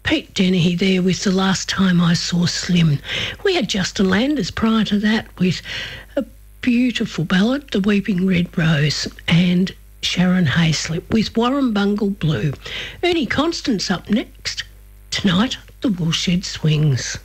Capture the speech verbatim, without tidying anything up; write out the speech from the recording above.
Pete Dennehy there with The Last Time I Saw Slim. We had Justin Landers prior to that with a beautiful ballad, The Weeping Red Rose, and Sharon Hayslip with Warren Bungle Blue. Ernie Constance up next. Tonight, the Woolshed Swings.